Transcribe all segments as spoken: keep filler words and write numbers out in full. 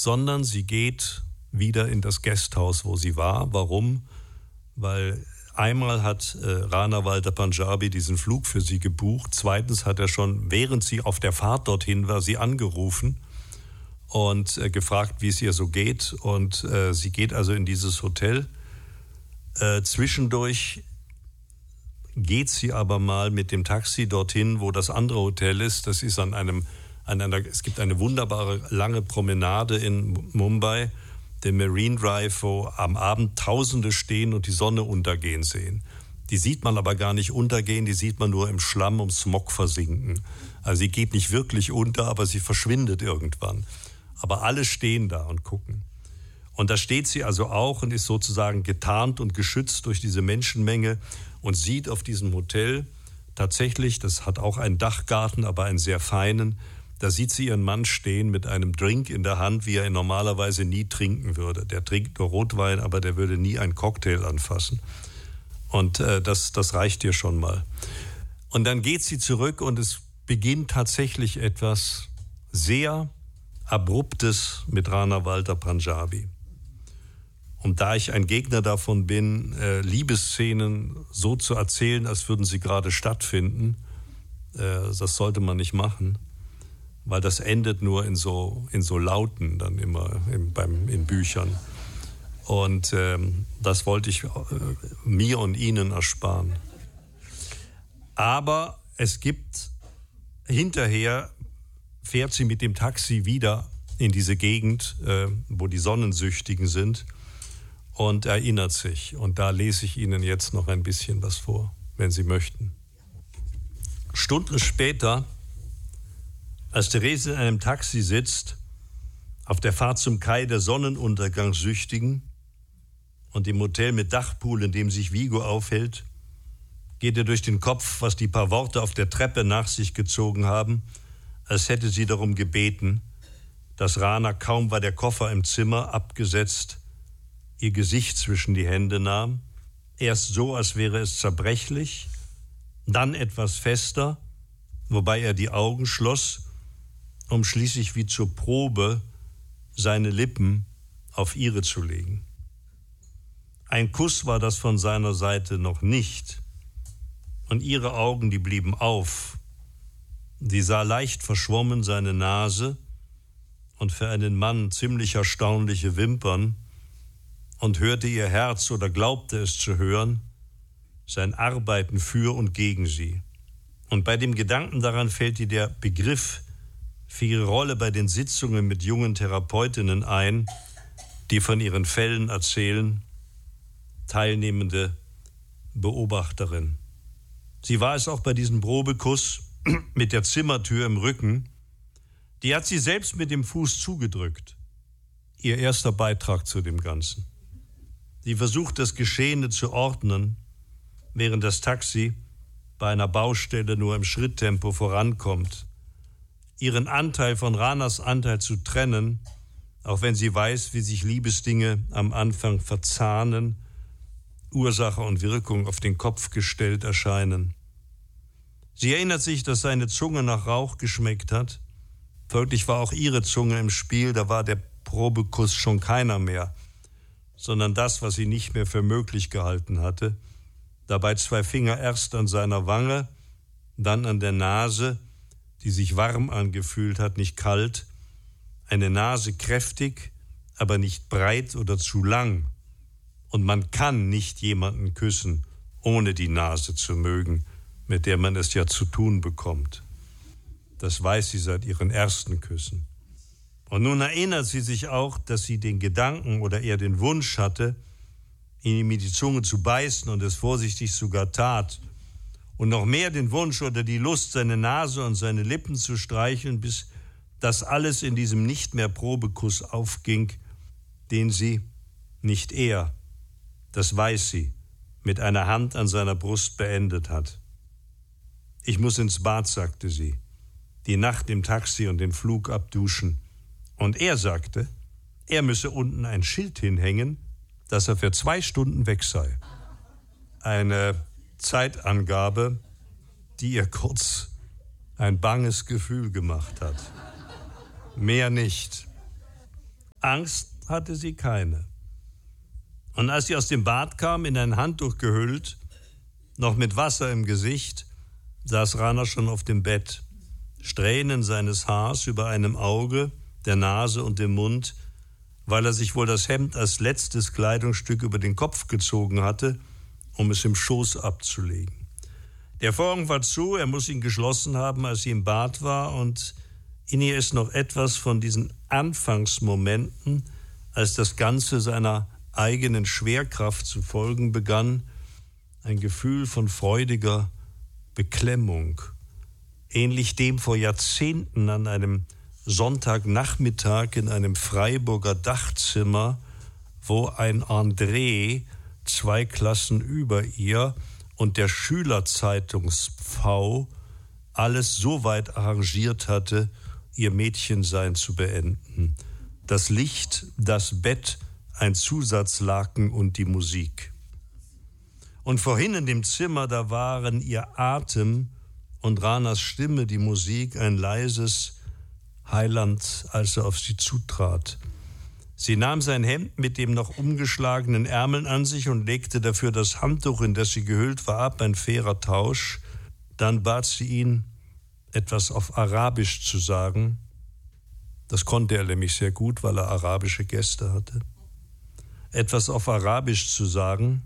sondern sie geht wieder in das Gasthaus, wo sie war. Warum? Weil einmal hat äh, Rana Walter Panjabi diesen Flug für sie gebucht. Zweitens hat er schon, während sie auf der Fahrt dorthin war, sie angerufen und äh, gefragt, wie es ihr so geht. Und äh, sie geht also in dieses Hotel. Äh, zwischendurch geht sie aber mal mit dem Taxi dorthin, wo das andere Hotel ist. Das ist an einem, an einer, es gibt eine wunderbare lange Promenade in Mumbai, den Marine Drive, wo am Abend Tausende stehen und die Sonne untergehen sehen. Die sieht man aber gar nicht untergehen, die sieht man nur im Schlamm und Smog versinken. Also sie geht nicht wirklich unter, aber sie verschwindet irgendwann. Aber alle stehen da und gucken. Und da steht sie also auch und ist sozusagen getarnt und geschützt durch diese Menschenmenge und sieht auf diesem Hotel tatsächlich, das hat auch einen Dachgarten, aber einen sehr feinen, da sieht sie ihren Mann stehen mit einem Drink in der Hand, wie er ihn normalerweise nie trinken würde. Der trinkt nur Rotwein, aber der würde nie einen Cocktail anfassen. Und äh, das, das reicht ihr schon mal. Und dann geht sie zurück und es beginnt tatsächlich etwas sehr Abruptes mit Rana Walter Panjabi. Und da ich ein Gegner davon bin, äh, Liebesszenen so zu erzählen, als würden sie gerade stattfinden, äh, das sollte man nicht machen, weil das endet nur in so, in so Lauten dann immer in, beim, in Büchern. Und ähm, das wollte ich äh, mir und Ihnen ersparen. Aber es gibt, hinterher fährt sie mit dem Taxi wieder in diese Gegend, äh, wo die Sonnensüchtigen sind, und erinnert sich. Und da lese ich Ihnen jetzt noch ein bisschen was vor, wenn Sie möchten. Stunden später, als Therese in einem Taxi sitzt, auf der Fahrt zum Kai der Sonnenuntergangssüchtigen und im Hotel mit Dachpool, in dem sich Vigo aufhält, geht ihr durch den Kopf, was die paar Worte auf der Treppe nach sich gezogen haben, als hätte sie darum gebeten, dass Rana, kaum war der Koffer im Zimmer abgesetzt, ihr Gesicht zwischen die Hände nahm, erst so, als wäre es zerbrechlich, dann etwas fester, wobei er die Augen schloss, um schließlich wie zur Probe seine Lippen auf ihre zu legen. Ein Kuss war das von seiner Seite noch nicht, und ihre Augen, die blieben auf. Sie sah leicht verschwommen seine Nase und für einen Mann ziemlich erstaunliche Wimpern und hörte ihr Herz oder glaubte es zu hören, sein Arbeiten für und gegen sie. Und bei dem Gedanken daran fällt ihr der Begriff für ihre Rolle bei den Sitzungen mit jungen Therapeutinnen ein, die von ihren Fällen erzählen, teilnehmende Beobachterin. Sie war es auch bei diesem Probekuss mit der Zimmertür im Rücken. Die hat sie selbst mit dem Fuß zugedrückt. Ihr erster Beitrag zu dem Ganzen. Sie versucht, das Geschehene zu ordnen, während das Taxi bei einer Baustelle nur im Schritttempo vorankommt. Ihren Anteil von Ranas Anteil zu trennen, auch wenn sie weiß, wie sich Liebesdinge am Anfang verzahnen, Ursache und Wirkung auf den Kopf gestellt erscheinen. Sie erinnert sich, dass seine Zunge nach Rauch geschmeckt hat. Folglich war auch ihre Zunge im Spiel, da war der Probekuss schon keiner mehr, sondern das, was sie nicht mehr für möglich gehalten hatte. Dabei zwei Finger erst an seiner Wange, dann an der Nase, die sich warm angefühlt hat, nicht kalt. Eine Nase kräftig, aber nicht breit oder zu lang. Und man kann nicht jemanden küssen, ohne die Nase zu mögen, mit der man es ja zu tun bekommt. Das weiß sie seit ihren ersten Küssen. Und nun erinnert sie sich auch, dass sie den Gedanken oder eher den Wunsch hatte, ihm in die Zunge zu beißen und es vorsichtig sogar tat. Und noch mehr den Wunsch oder die Lust, seine Nase und seine Lippen zu streicheln, bis das alles in diesem nicht mehr Probekuss aufging, den sie, nicht er, das weiß sie, mit einer Hand an seiner Brust beendet hat. Ich muss ins Bad, sagte sie, die Nacht im Taxi und den Flug abduschen. Und er sagte, er müsse unten ein Schild hinhängen, dass er für zwei Stunden weg sei. Eine Zeitangabe, die ihr kurz ein banges Gefühl gemacht hat. Mehr nicht. Angst hatte sie keine. Und als sie aus dem Bad kam, in ein Handtuch gehüllt, noch mit Wasser im Gesicht, saß Rana schon auf dem Bett. Strähnen seines Haars über einem Auge, der Nase und dem Mund, weil er sich wohl das Hemd als letztes Kleidungsstück über den Kopf gezogen hatte, um es im Schoß abzulegen. Der Vorhang war zu, er muss ihn geschlossen haben, als sie im Bad war, und in ihr ist noch etwas von diesen Anfangsmomenten, als das Ganze seiner eigenen Schwerkraft zu folgen begann, ein Gefühl von freudiger Beklemmung, ähnlich dem vor Jahrzehnten an einem Sonntagnachmittag in einem Freiburger Dachzimmer, wo ein André zwei Klassen über ihr und der Schülerzeitungs-Pfau alles so weit arrangiert hatte, ihr Mädchensein zu beenden. Das Licht, das Bett, ein Zusatzlaken und die Musik. Und vorhin in dem Zimmer, da waren ihr Atem und Ranas Stimme, die Musik, ein leises Heiland, als er auf sie zutrat. Sie nahm sein Hemd mit dem noch umgeschlagenen Ärmeln an sich und legte dafür das Handtuch, in das sie gehüllt war, ab, ein fairer Tausch. Dann bat sie ihn, etwas auf Arabisch zu sagen. Das konnte er nämlich sehr gut, weil er arabische Gäste hatte. Etwas auf Arabisch zu sagen,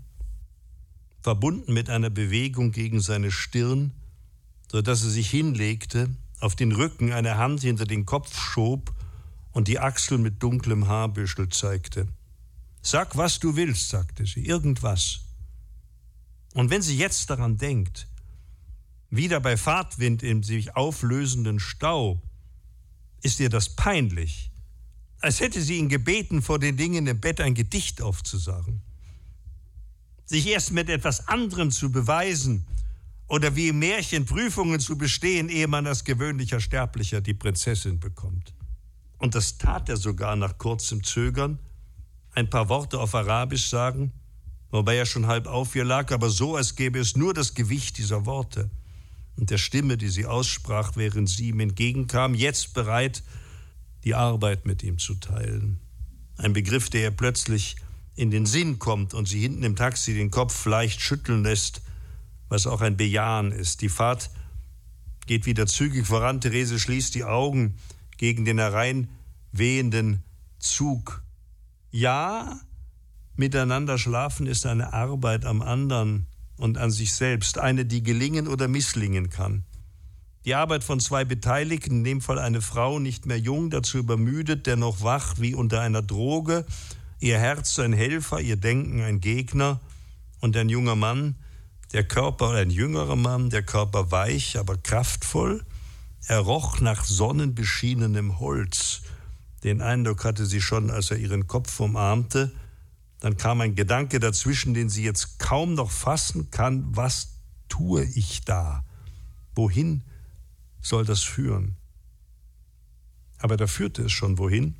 verbunden mit einer Bewegung gegen seine Stirn, sodass er sich hinlegte, auf den Rücken eine Hand hinter den Kopf schob und die Achsel mit dunklem Haarbüschel zeigte. »Sag, was du willst«, sagte sie, »irgendwas.« Und wenn sie jetzt daran denkt, wieder bei Fahrtwind im sich auflösenden Stau, ist ihr das peinlich, als hätte sie ihn gebeten, vor den Dingen im Bett ein Gedicht aufzusagen. Sich erst mit etwas anderem zu beweisen oder wie im Märchen Prüfungen zu bestehen, ehe man als gewöhnlicher Sterblicher die Prinzessin bekommt. Und das tat er sogar nach kurzem Zögern, ein paar Worte auf Arabisch sagen, wobei er schon halb auf ihr lag, aber so, als gäbe es nur das Gewicht dieser Worte und der Stimme, die sie aussprach, während sie ihm entgegenkam, jetzt bereit, die Arbeit mit ihm zu teilen. Ein Begriff, der ihr plötzlich in den Sinn kommt und sie hinten im Taxi den Kopf leicht schütteln lässt, was auch ein Bejahen ist. Die Fahrt geht wieder zügig voran. Therese schließt die Augen gegen den hereinwehenden Zug. Ja, miteinander schlafen ist eine Arbeit am anderen und an sich selbst, eine, die gelingen oder misslingen kann. Die Arbeit von zwei Beteiligten, in dem Fall eine Frau, nicht mehr jung, dazu übermüdet, dennoch wach wie unter einer Droge, ihr Herz ein Helfer, ihr Denken ein Gegner, und ein junger Mann, der Körper, ein jüngerer Mann, der Körper weich, aber kraftvoll. Er roch nach sonnenbeschienenem Holz. Den Eindruck hatte sie schon, als er ihren Kopf umarmte. Dann kam ein Gedanke dazwischen, den sie jetzt kaum noch fassen kann. Was tue ich da? Wohin soll das führen? Aber da führte es schon wohin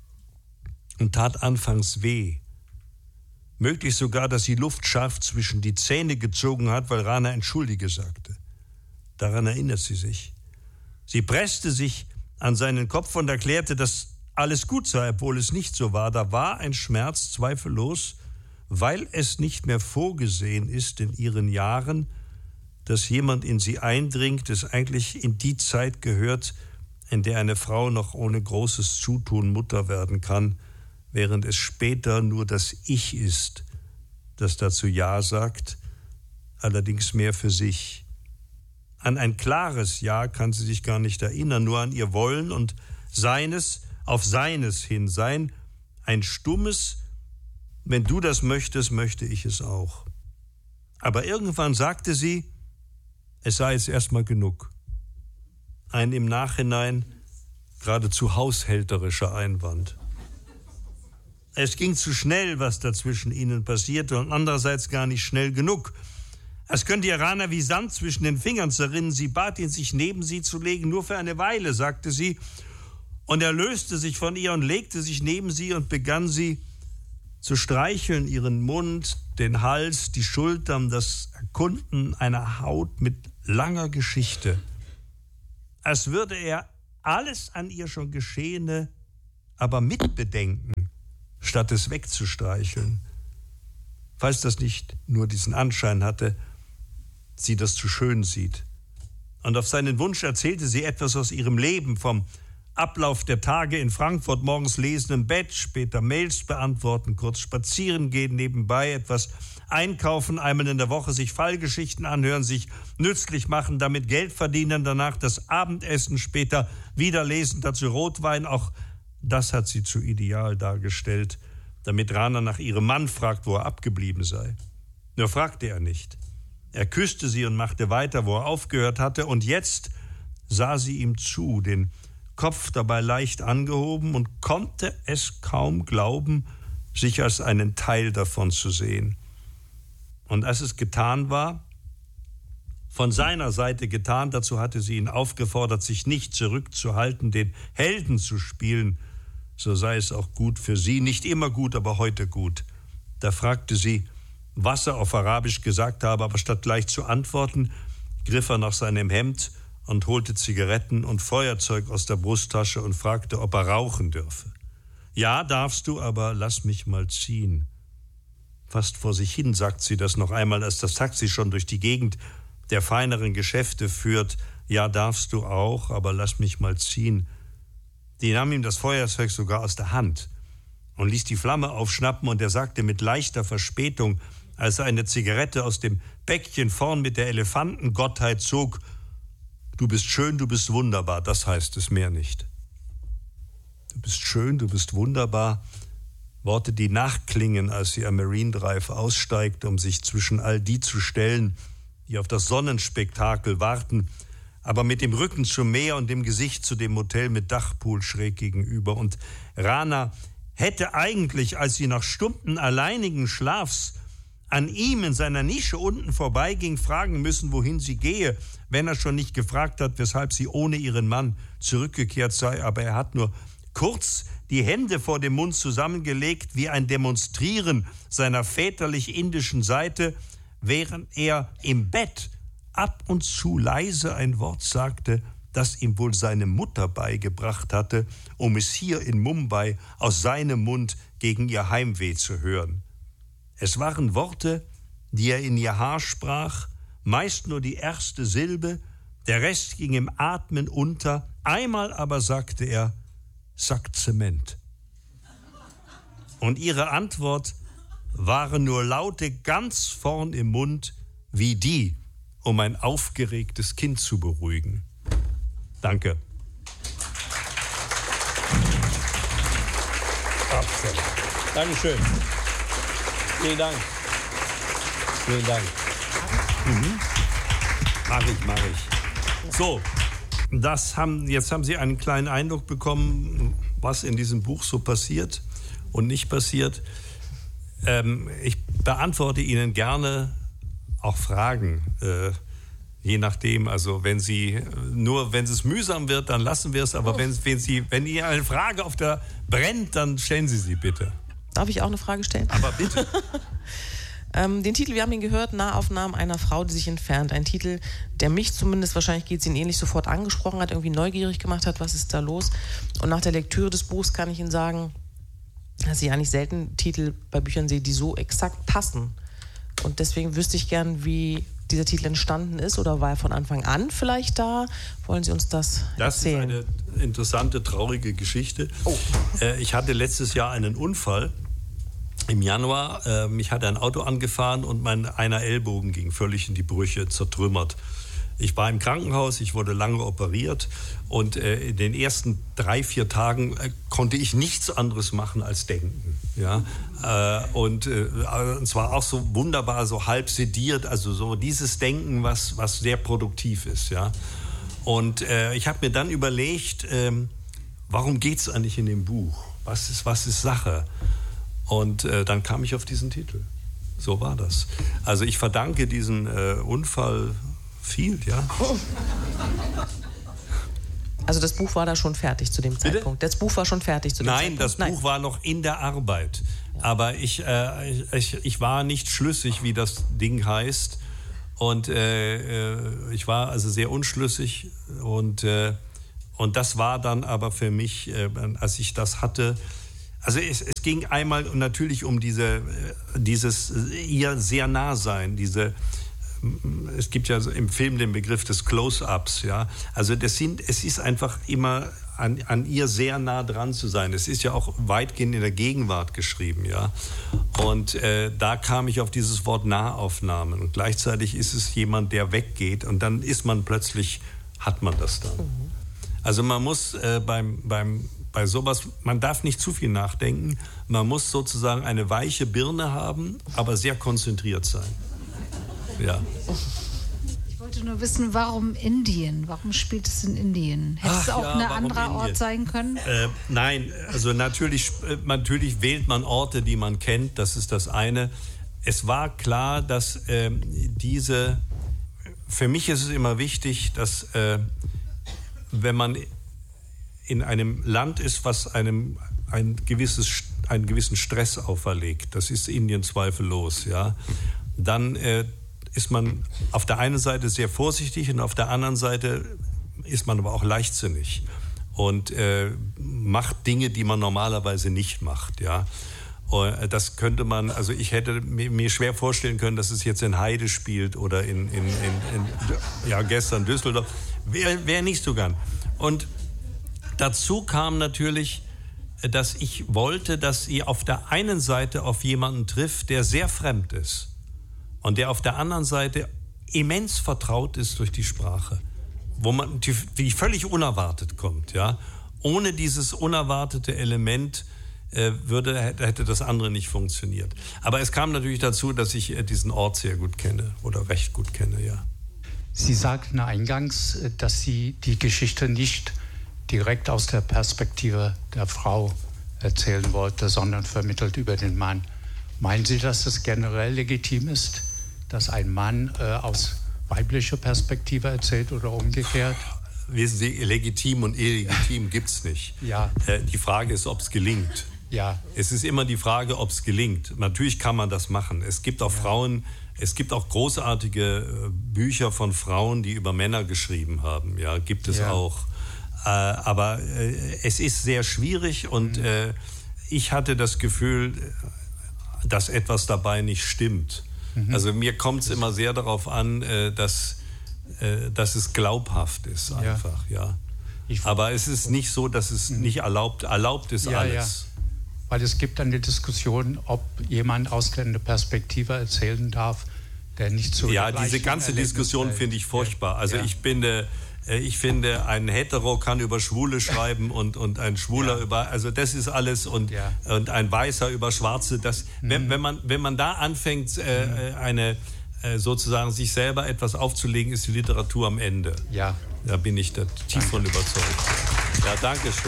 und tat anfangs weh. Möglich sogar, dass sie Luft scharf zwischen die Zähne gezogen hat, weil Rana entschuldige sagte. Daran erinnert sie sich. Sie presste sich an seinen Kopf und erklärte, dass alles gut sei, obwohl es nicht so war. Da war ein Schmerz, zweifellos, weil es nicht mehr vorgesehen ist in ihren Jahren, dass jemand in sie eindringt, das eigentlich in die Zeit gehört, in der eine Frau noch ohne großes Zutun Mutter werden kann, während es später nur das Ich ist, das dazu Ja sagt, allerdings mehr für sich. An ein klares Ja kann sie sich gar nicht erinnern, nur an ihr Wollen und Seines auf Seines hin sein, ein stummes, wenn du das möchtest, möchte ich es auch. Aber irgendwann sagte sie, es sei jetzt erstmal genug. Ein im Nachhinein geradezu haushälterischer Einwand. Es ging zu schnell, was da zwischen ihnen passierte, und andererseits gar nicht schnell genug. Es könnte ihr Rana wie Sand zwischen den Fingern zerrinnen. Sie bat ihn, sich neben sie zu legen, nur für eine Weile, sagte sie. Und er löste sich von ihr und legte sich neben sie und begann sie zu streicheln, ihren Mund, den Hals, die Schultern, das Erkunden einer Haut mit langer Geschichte. Als würde er alles an ihr schon Geschehene aber mit Bedenken, statt es wegzustreicheln. Falls das nicht nur diesen Anschein hatte, sie das zu schön sieht. Und auf seinen Wunsch erzählte sie etwas aus ihrem Leben, vom Ablauf der Tage in Frankfurt, morgens lesen im Bett, später Mails beantworten, kurz spazieren gehen, nebenbei etwas einkaufen, einmal in der Woche sich Fallgeschichten anhören, sich nützlich machen, damit Geld verdienen, danach das Abendessen, später wieder lesen, dazu Rotwein. Auch das hat sie zu ideal dargestellt, damit Rana nach ihrem Mann fragt, wo er abgeblieben sei. Nur fragte er nicht. Er küsste sie und machte weiter, wo er aufgehört hatte, und jetzt sah sie ihm zu, den Kopf dabei leicht angehoben, und konnte es kaum glauben, sich als einen Teil davon zu sehen. Und als es getan war, von seiner Seite getan, dazu hatte sie ihn aufgefordert, sich nicht zurückzuhalten, den Helden zu spielen, so sei es auch gut für sie, nicht immer gut, aber heute gut. Da fragte sie, was er auf Arabisch gesagt habe, aber statt gleich zu antworten, griff er nach seinem Hemd und holte Zigaretten und Feuerzeug aus der Brusttasche und fragte, ob er rauchen dürfe. Ja, darfst du, aber lass mich mal ziehen. Fast vor sich hin sagt sie das noch einmal, als das Taxi schon durch die Gegend der feineren Geschäfte führt. Ja, darfst du auch, aber lass mich mal ziehen. Die nahm ihm das Feuerzeug sogar aus der Hand und ließ die Flamme aufschnappen, und er sagte mit leichter Verspätung, als er eine Zigarette aus dem Päckchen vorn mit der Elefantengottheit zog: Du bist schön, du bist wunderbar, das heißt es mehr nicht. Du bist schön, du bist wunderbar, Worte, die nachklingen, als sie am Marine Drive aussteigt, um sich zwischen all die zu stellen, die auf das Sonnenspektakel warten, aber mit dem Rücken zum Meer und dem Gesicht zu dem Hotel mit Dachpool schräg gegenüber. Und Rana hätte eigentlich, als sie nach Stunden alleinigen Schlafs an ihm in seiner Nische unten vorbeiging, fragen müssen, wohin sie gehe, wenn er schon nicht gefragt hat, weshalb sie ohne ihren Mann zurückgekehrt sei. Aber er hat nur kurz die Hände vor dem Mund zusammengelegt, wie ein Demonstrieren seiner väterlich-indischen Seite, während er im Bett ab und zu leise ein Wort sagte, das ihm wohl seine Mutter beigebracht hatte, um es hier in Mumbai aus seinem Mund gegen ihr Heimweh zu hören. Es waren Worte, die er in ihr Haar sprach, meist nur die erste Silbe, der Rest ging im Atmen unter. Einmal aber sagte er, Sack Zement. Und ihre Antwort waren nur Laute ganz vorn im Mund, wie die, um ein aufgeregtes Kind zu beruhigen. Danke. Absolut. Dankeschön. Vielen Dank. Vielen Dank. Mhm. Mach ich, mach ich. So, das haben, jetzt haben Sie einen kleinen Eindruck bekommen, was in diesem Buch so passiert und nicht passiert. Ähm, ich beantworte Ihnen gerne auch Fragen, äh, je nachdem. Also wenn Sie nur, wenn es mühsam wird, dann lassen wir es. Aber wenn, wenn Sie, wenn Ihnen eine Frage auf der brennt, dann stellen Sie sie bitte. Darf ich auch eine Frage stellen? Aber bitte. ähm, den Titel, wir haben ihn gehört, Nahaufnahmen einer Frau, die sich entfernt. Ein Titel, der mich zumindest, wahrscheinlich geht es Ihnen ähnlich, sofort angesprochen hat, irgendwie neugierig gemacht hat, was ist da los. Und nach der Lektüre des Buchs kann ich Ihnen sagen, dass ich eigentlich selten Titel bei Büchern sehe, die so exakt passen. Und deswegen wüsste ich gern, wie dieser Titel entstanden ist, oder war er von Anfang an vielleicht da? Wollen Sie uns das, das erzählen? Das ist eine interessante, traurige Geschichte. Oh. Äh, ich hatte letztes Jahr einen Unfall im Januar. Äh, mich hat ein Auto angefahren und mein einer Ellbogen ging völlig in die Brüche, zertrümmert. Ich war im Krankenhaus, ich wurde lange operiert und äh, in den ersten drei, vier Tagen äh, konnte ich nichts anderes machen als denken. Ja? Äh, und, äh, und zwar auch so wunderbar, so halb sediert, also so dieses Denken, was, was sehr produktiv ist. Ja? Und äh, ich habe mir dann überlegt, äh, warum geht es eigentlich in dem Buch? Was ist, was ist Sache? Und äh, dann kam ich auf diesen Titel. So war das. Also ich verdanke diesen äh, Unfall viel, ja. Also das Buch war da schon fertig zu dem Zeitpunkt? Bitte? Das Buch war schon fertig zu dem Nein, Zeitpunkt? das Nein, das Buch war noch in der Arbeit. Ja. Aber ich, äh, ich, ich war nicht schlüssig, wie das Ding heißt. Und äh, ich war also sehr unschlüssig. Und äh, Und das war dann aber für mich, äh, als ich das hatte, also es, es ging einmal natürlich um diese, dieses ihr sehr nah sein, diese, es gibt ja im Film den Begriff des Close-Ups, ja, also das sind, es ist einfach immer an, an ihr sehr nah dran zu sein. Es ist ja auch weitgehend in der Gegenwart geschrieben, ja, und äh, da kam ich auf dieses Wort Nahaufnahmen und gleichzeitig ist es jemand, der weggeht und dann ist man plötzlich, hat man das dann. Mhm. Also man muss äh, beim, beim, bei sowas, man darf nicht zu viel nachdenken, man muss sozusagen eine weiche Birne haben, aber sehr konzentriert sein. Ja. Ich wollte nur wissen, warum Indien? Warum spielt es in Indien? Hätte es auch ja, ein anderer Ort sein können? Äh, nein, also natürlich, äh, natürlich wählt man Orte, die man kennt, das ist das eine. Es war klar, dass äh, diese, für mich ist es immer wichtig, dass äh, wenn man in einem Land ist, was einem ein gewisses, einen gewissen Stress auferlegt, das ist Indien zweifellos, ja, dann äh, ist man auf der einen Seite sehr vorsichtig und auf der anderen Seite ist man aber auch leichtsinnig und äh, macht Dinge, die man normalerweise nicht macht, ja. Und das könnte man, also ich hätte mir schwer vorstellen können, dass es jetzt in Heide spielt oder in, in, in, in ja, gestern Düsseldorf. Wäre wär nicht so gern. Und dazu kam natürlich, dass ich wollte, dass sie auf der einen Seite auf jemanden trifft, der sehr fremd ist und der auf der anderen Seite immens vertraut ist durch die Sprache, wo man die, die völlig unerwartet kommt, ja. Ohne dieses unerwartete Element äh, würde, hätte das andere nicht funktioniert. Aber es kam natürlich dazu, dass ich äh, diesen Ort sehr gut kenne oder recht gut kenne, ja. Sie sagten eingangs, dass Sie die Geschichte nicht direkt aus der Perspektive der Frau erzählen wollte, sondern vermittelt über den Mann. Meinen Sie, dass es generell legitim ist, dass ein Mann äh, aus weiblicher Perspektive erzählt oder umgekehrt? Wissen Sie, legitim und illegitim gibt es nicht. Ja. Äh, die Frage ist, ob es gelingt. Ja. Es ist immer die Frage, ob es gelingt. Natürlich kann man das machen. Es gibt auch ja. Frauen, es gibt auch großartige Bücher von Frauen, die über Männer geschrieben haben. Ja, gibt es ja. auch. Äh, aber äh, es ist sehr schwierig und mhm. äh, ich hatte das Gefühl, dass etwas dabei nicht stimmt. Mhm. Also mir kommt es immer sehr darauf an, äh, dass, äh, dass es glaubhaft ist einfach. Ja. ja. Aber es ist nicht so, dass es mhm. nicht erlaubt, erlaubt ist ja, alles. Ja. Weil es gibt eine Diskussion, ob jemand aus der Perspektive erzählen darf, der nicht so... Ja, diese ganze Diskussion finde ich furchtbar. Also ja. ich bin... Ich finde, ein Hetero kann über Schwule schreiben und, und ein Schwuler ja. über, also das ist alles und, ja. und ein Weißer über Schwarze. Das, mhm. wenn, wenn, man, wenn man da anfängt, äh, eine, äh, sozusagen sich selber etwas aufzulegen, ist die Literatur am Ende. Ja. Da bin ich da tief danke. von überzeugt. Ja, danke schön.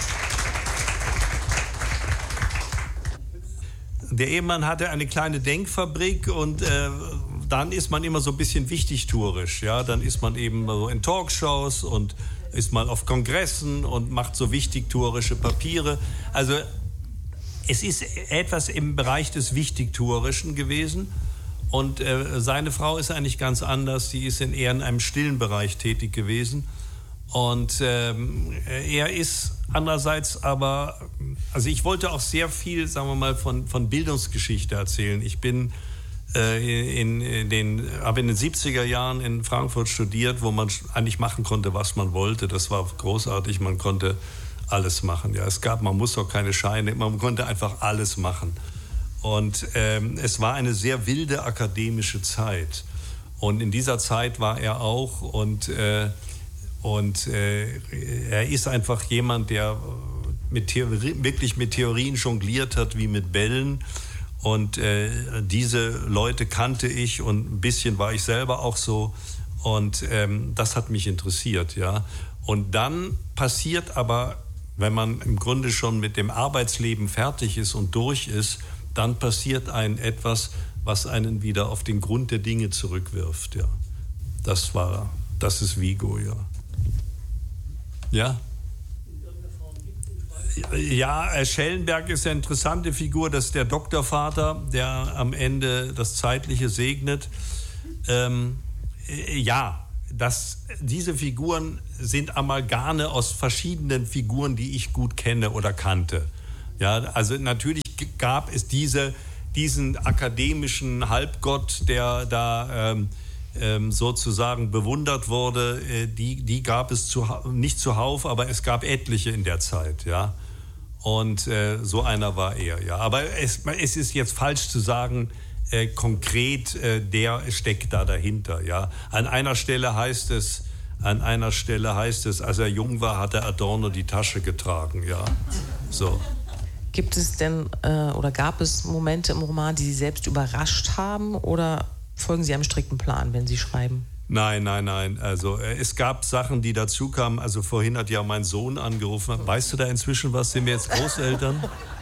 Ja. Der Ehemann hatte eine kleine Denkfabrik und äh, dann ist man immer so ein bisschen wichtigtuerisch, ja, dann ist man eben so in Talkshows und ist mal auf Kongressen und macht so wichtigtuerische Papiere. Also es ist etwas im Bereich des Wichtigtuerischen gewesen und äh, seine Frau ist eigentlich ganz anders, sie ist in eher in einem stillen Bereich tätig gewesen und ähm, er ist andererseits aber, also ich wollte auch sehr viel, sagen wir mal, von, von Bildungsgeschichte erzählen. Ich bin In, in den, habe in den siebziger Jahren in Frankfurt studiert, wo man eigentlich machen konnte, was man wollte. Das war großartig, man konnte alles machen. Ja, es gab, man muss auch keine Scheine, man konnte einfach alles machen. Und ähm, es war eine sehr wilde akademische Zeit. Und in dieser Zeit war er auch und, äh, und äh, er ist einfach jemand, der mit Theorie, wirklich mit Theorien jongliert hat wie mit Bällen. Und äh, diese Leute kannte ich und ein bisschen war ich selber auch so. Und ähm, das hat mich interessiert, ja. Und dann passiert aber, wenn man im Grunde schon mit dem Arbeitsleben fertig ist und durch ist, dann passiert ein etwas, was einen wieder auf den Grund der Dinge zurückwirft, ja. Das war, das ist Vigo, ja. Ja? Ja, Schellenberg ist eine interessante Figur, das ist der Doktorvater, der am Ende das Zeitliche segnet. Ähm, ja, das, diese Figuren sind Amalgame aus verschiedenen Figuren, die ich gut kenne oder kannte. Ja, also natürlich gab es diese, diesen akademischen Halbgott, der da ähm, ähm, sozusagen bewundert wurde. Äh, die, die gab es zu, nicht zuhauf, aber es gab etliche in der Zeit. Ja, und äh, so einer war er. Ja, aber es, es ist jetzt falsch zu sagen, Äh, konkret, äh, der steckt da dahinter. Ja? An einer Stelle heißt es, an einer Stelle heißt es, als er jung war, hat er Adorno die Tasche getragen. Ja? So. Gibt es denn äh, oder gab es Momente im Roman, die Sie selbst überrascht haben, oder folgen Sie einem strikten Plan, wenn Sie schreiben? Nein, nein, nein. Also äh, es gab Sachen, die dazu kamen. Also vorhin hat ja mein Sohn angerufen. Weißt du da inzwischen was? Sind wir jetzt Großeltern?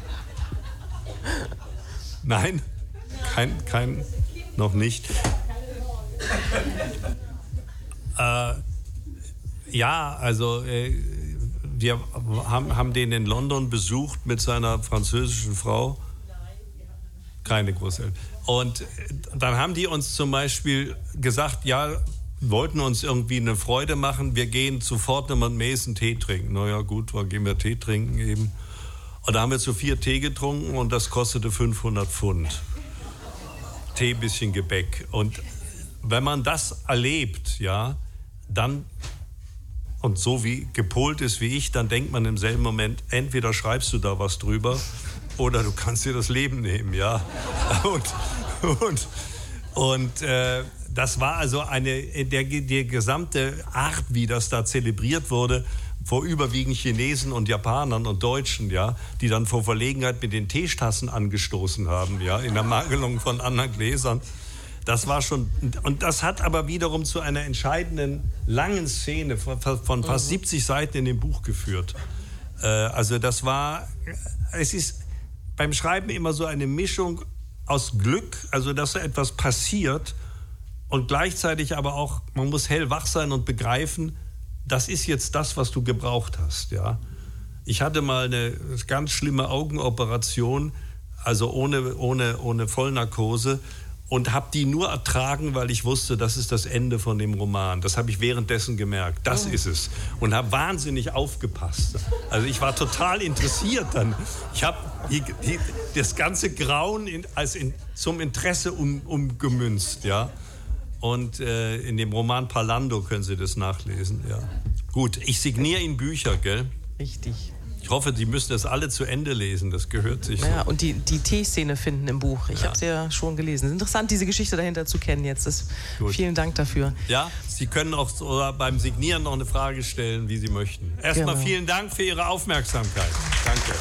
Nein? Kein, kein, noch nicht. Äh, ja, also äh, wir haben, haben den in London besucht mit seiner französischen Frau. Keine Großeltern. Und dann haben die uns zum Beispiel gesagt, ja, wollten uns irgendwie eine Freude machen, wir gehen sofort nochmal Mason Tee trinken. Na ja, gut, dann gehen wir Tee trinken eben. Und da haben wir zu vier Tee getrunken und das kostete fünfhundert Pfund. Tee, bisschen Gebäck. Und wenn man das erlebt, ja, dann, und so wie gepolt ist wie ich, dann denkt man im selben Moment, entweder schreibst du da was drüber oder du kannst dir das Leben nehmen, ja. Und, und, und äh, das war also eine, der, die gesamte Art, wie das da zelebriert wurde, vor überwiegend Chinesen und Japanern und Deutschen, ja, die dann vor Verlegenheit mit den Teetassen angestoßen haben, ja, in der Mangelung von anderen Gläsern. Das war schon, und das hat aber wiederum zu einer entscheidenden langen Szene von, von fast siebzig Seiten in dem Buch geführt. Äh, also das war, es ist beim Schreiben immer so eine Mischung aus Glück, also dass so etwas passiert, und gleichzeitig aber auch, man muss hellwach sein und begreifen, das ist jetzt das, was du gebraucht hast, ja. Ich hatte mal eine ganz schlimme Augenoperation, also ohne, ohne, ohne Vollnarkose, und habe die nur ertragen, weil ich wusste, das ist das Ende von dem Roman. Das habe ich währenddessen gemerkt, das ist es. Und habe wahnsinnig aufgepasst. Also ich war total interessiert dann. Ich habe das ganze Grauen in, als in, zum Interesse um, umgemünzt, ja. Und äh, in dem Roman Parlando können Sie das nachlesen. Ja. Gut, ich signiere Ihnen Bücher, gell? Richtig. Ich hoffe, Sie müssen das alle zu Ende lesen. Das gehört sich ja, so. Und die, die Teeszene finden im Buch. Ich ja. habe es ja schon gelesen. Es ist interessant, diese Geschichte dahinter zu kennen jetzt. Das, vielen Dank dafür. Ja, Sie können auch so beim Signieren noch eine Frage stellen, wie Sie möchten. Erstmal genau. Vielen Dank für Ihre Aufmerksamkeit. Danke.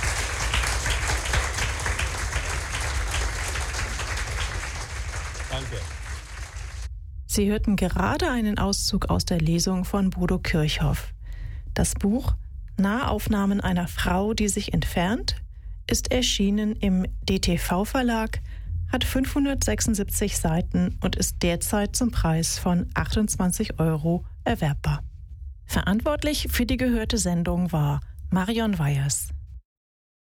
Danke. Sie hörten gerade einen Auszug aus der Lesung von Bodo Kirchhoff. Das Buch Nahaufnahmen einer Frau, die sich entfernt, ist erschienen im D T V-Verlag, hat fünfhundertsechsundsiebzig Seiten und ist derzeit zum Preis von achtundzwanzig Euro erwerbbar. Verantwortlich für die gehörte Sendung war Marion Weyers.